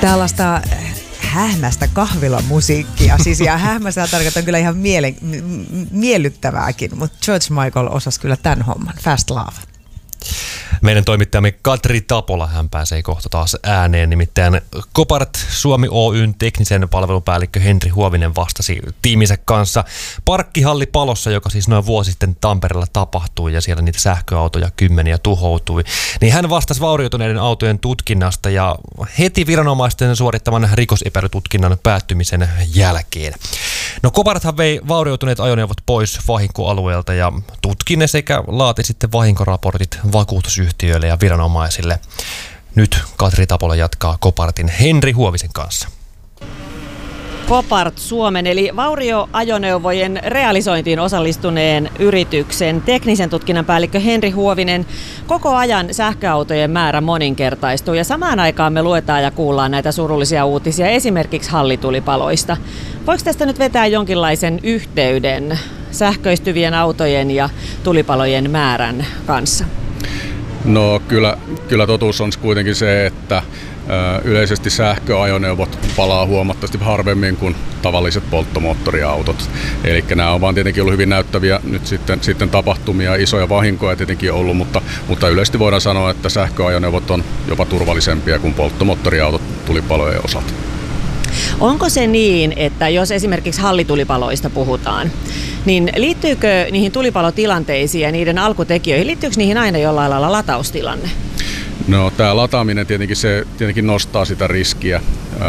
Tällaista hähmästä kahvilamusiikkia. Siis ja hähmästä tarkoitan kyllä ihan miellyttävääkin, mutta George Michael osasi kyllä tämän homman. Fast Love. Meidän toimittajamme Katri Tapola, hän pääsee kohta taas ääneen, nimittäin Copart Suomi Oyn teknisen palvelupäällikkö Henri Huovinen vastasi tiiminsä kanssa parkkihallipalossa, joka siis noin vuosi sitten Tampereella tapahtui ja siellä niitä sähköautoja kymmeniä tuhoutui. Niin hän vastasi vaurioituneiden autojen tutkinnasta ja heti viranomaisten suorittaman rikosepäilytutkinnan päättymisen jälkeen. No Coparthan vei vaurioituneet ajoneuvot pois vahinkoalueelta ja tutki ne sekä laati sitten vahinkoraportit vakuutusyhtiöille ja viranomaisille. Nyt Katri Tapola jatkaa Copartin Henri Huovisen kanssa. Copart Suomen eli vaurioajoneuvojen realisointiin osallistuneen yrityksen teknisen tutkinnan päällikkö Henri Huovinen. Koko ajan sähköautojen määrä moninkertaistuu ja samaan aikaan me luetaan ja kuullaan näitä surullisia uutisia esimerkiksi hallitulipaloista. Voiko tästä nyt vetää jonkinlaisen yhteyden sähköistyvien autojen ja tulipalojen määrän kanssa? No kyllä totuus on kuitenkin se, että yleisesti sähköajoneuvot palaa huomattavasti harvemmin kuin tavalliset polttomoottoriautot. Eli nämä on vaan tietenkin ollut hyvin näyttäviä nyt sitten tapahtumia, isoja vahinkoja tietenkin ollut, mutta yleisesti voidaan sanoa, että sähköajoneuvot on jopa turvallisempia kuin polttomoottoriautot tulipalojen osalta. Onko se niin, että jos esimerkiksi hallitulipaloista puhutaan, niin liittyykö niihin tulipalotilanteisiin ja niiden alkutekijöihin, liittyykö niihin aina jollain lailla lataustilanne? No tämä lataaminen tietenkin nostaa sitä riskiä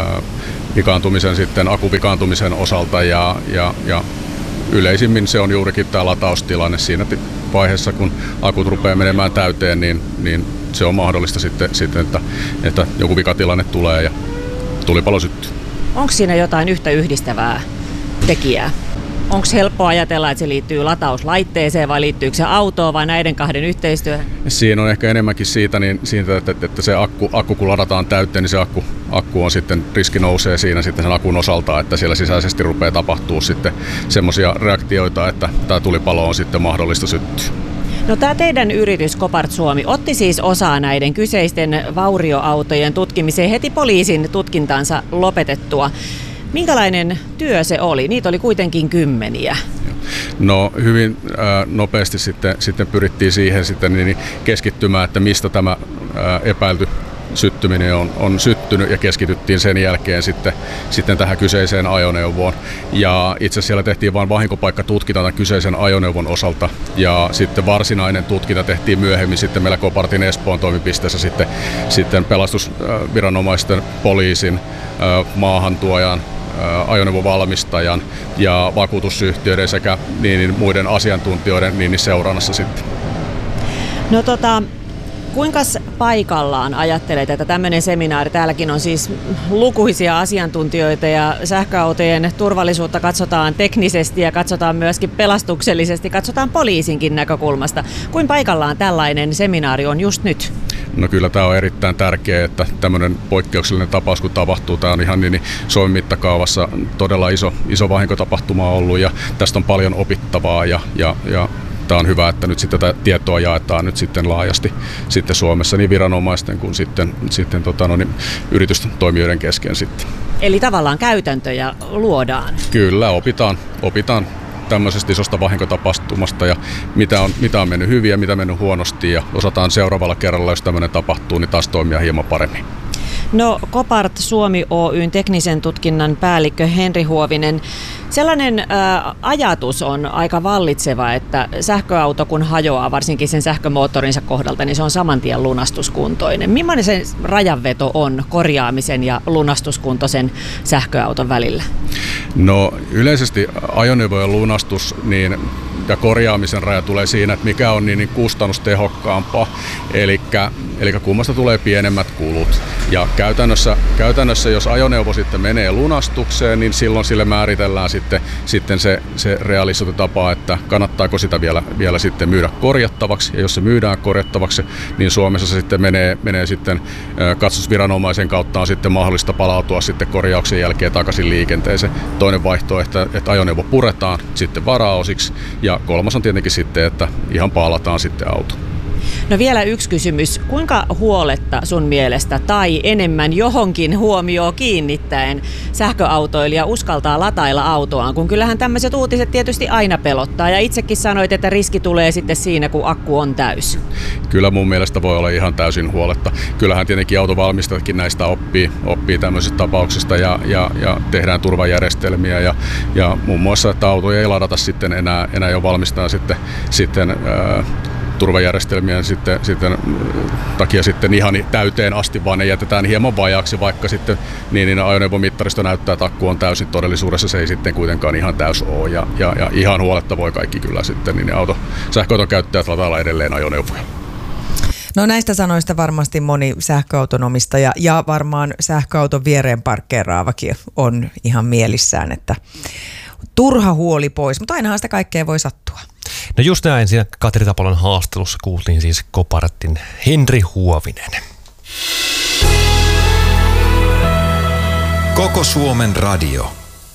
akuvikaantumisen osalta ja yleisimmin se on juurikin tämä lataustilanne siinä vaiheessa, kun akut rupeaa menemään täyteen, niin se on mahdollista sitten että joku vikatilanne tulee ja tulipalo syttyy. Onko siinä jotain yhtä yhdistävää tekijää? Onko helppo ajatella, että se liittyy latauslaitteeseen vai liittyykö se autoon vai näiden kahden yhteistyöhön? Siinä on ehkä enemmänkin siitä että se akku kun ladataan täyteen, niin se akku on sitten, riski nousee siinä sitten sen akun osalta, että siellä sisäisesti rupeaa tapahtuu sitten semmoisia reaktioita, että tämä tulipalo on sitten mahdollista syttyä. No tämä teidän yritys Copart Suomi otti siis osaa näiden kyseisten vaurioautojen tutkimiseen heti poliisin tutkintansa lopetettua. Minkälainen työ se oli? Niitä oli kuitenkin kymmeniä. No hyvin nopeasti sitten pyrittiin siihen sitten keskittymään, että mistä tämä epäilty syttyminen on syttynyt ja keskityttiin sen jälkeen sitten tähän kyseiseen ajoneuvoon. Ja itse asiassa siellä tehtiin vain vahinkopaikkatutkinta tämän kyseisen ajoneuvon osalta ja sitten varsinainen tutkinta tehtiin myöhemmin sitten meillä Copartin Espoon toimipisteessä sitten pelastusviranomaisten, poliisin, maahantuojan, ajoneuvovalmistajan ja vakuutusyhtiöiden sekä muiden asiantuntijoiden seurannassa sitten. No kuinka paikallaan ajattelet, että tämmöinen seminaari, täälläkin on siis lukuisia asiantuntijoita ja sähköautojen turvallisuutta katsotaan teknisesti ja katsotaan myöskin pelastuksellisesti, katsotaan poliisinkin näkökulmasta. Kuinka paikallaan tällainen seminaari on just nyt? No kyllä tämä on erittäin tärkeää, että tämmöinen poikkeuksellinen tapaus kun tapahtuu, tämä on ihan Suomen mittakaavassa todella iso vahinkotapahtuma ollut ja tästä on paljon opittavaa ja tämä on hyvä, että nyt sitten tätä tietoa jaetaan nyt sitten laajasti sitten Suomessa niin viranomaisten kuin sitten yritystoimijoiden kesken sitten. Eli tavallaan käytäntöjä luodaan? Kyllä, opitaan tämmöisestä isosta vahinkotapahtumasta ja mitä on mennyt hyvin ja mitä on mennyt huonosti ja osataan seuraavalla kerralla, jos tämmöinen tapahtuu, niin taas toimia hieman paremmin. No Copart Suomi Oyn teknisen tutkinnan päällikkö Henri Huovinen, sellainen ajatus on aika vallitseva, että sähköauto kun hajoaa, varsinkin sen sähkömoottorinsa kohdalta, niin se on saman tien lunastuskuntoinen. Millainen se rajanveto on korjaamisen ja lunastuskuntoisen sähköauton välillä? No yleisesti ajoneuvojen lunastus ja korjaamisen raja tulee siinä, että mikä on niin kustannustehokkaampaa, eli kummasta tulee pienemmät kulut. Ja käytännössä jos ajoneuvo sitten menee lunastukseen, niin silloin sille määritellään sitten se realisointitapa, että kannattaako sitä vielä sitten myydä korjattavaksi. Ja jos se myydään korjattavaksi, niin Suomessa se sitten menee sitten katsastusviranomaisen kautta on sitten mahdollista palautua sitten korjauksen jälkeen takaisin liikenteeseen. Toinen vaihtoehto, että ajoneuvo puretaan sitten varaosiksi ja kolmas on tietenkin sitten, että ihan paalataan sitten auto. No vielä yksi kysymys. Kuinka huoletta sun mielestä tai enemmän johonkin huomioon kiinnittäen sähköautoilija uskaltaa latailla autoaan? Kun kyllähän tämmöiset uutiset tietysti aina pelottaa ja itsekin sanoit, että riski tulee sitten siinä, kun akku on täys. Kyllä mun mielestä voi olla ihan täysin huoletta. Kyllähän tietenkin autovalmistajatkin näistä oppii tämmöisistä tapauksista ja tehdään turvajärjestelmiä ja muun muassa, että autoja ei ladata sitten enää jo valmistaa sitten turvajärjestelmien sitten takia sitten ihan täyteen asti, vaan ne jätetään hieman vajaaksi, vaikka sitten niin ajoneuvomittaristo näyttää, että akku on täysin. Todellisuudessa se ei sitten kuitenkaan ihan täys ole ja ihan huoletta voi kaikki kyllä sitten niin sähköauton käyttäjät latailla edelleen ajoneuvoja. No näistä sanoista varmasti moni sähköauton omistaja ja varmaan sähköauton viereen parkkeeraavakin on ihan mielissään, että turha huoli pois, mutta ainahan sitä kaikkea voi sattua. No just näin, siinä Katri Tapolon haastattelussa kuultiin siis Coparatin Henri Huovinen. Koko Suomen radio.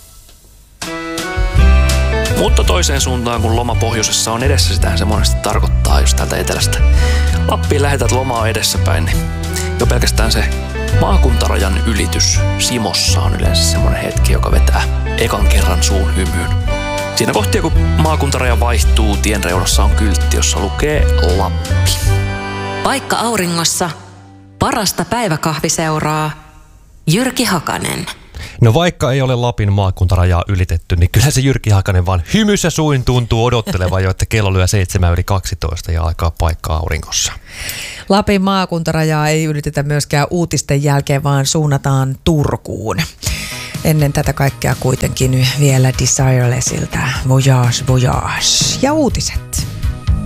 Mutta toiseen suuntaan, kun loma pohjoisessa on edessä, sitähän se monesti tarkoittaa just täältä etelästä. Lappiin lähetät lomaa edessäpäin, niin jo pelkästään se maakuntarajan ylitys Simossa on yleensä semmoinen hetki, joka vetää ekan kerran suun hymyyn. Siinä kohtia, kun maakuntaraja vaihtuu, tien reunassa on kyltti, jossa lukee Lappi. Paikka auringossa, parasta päiväkahviseuraa, Jyrki Hakanen. No vaikka ei ole Lapin maakuntarajaa ylitetty, niin kyllä se Jyrki Hakanen vaan hymyssä suin tuntuu odottelevan jo, että kello lyö 7:12 ja alkaa paikka auringossa. Lapin maakuntarajaa ei ylitetä myöskään uutisten jälkeen, vaan suunnataan Turkuun. Ennen tätä kaikkea kuitenkin vielä Desirelessiltä Voyage Voyage ja uutiset.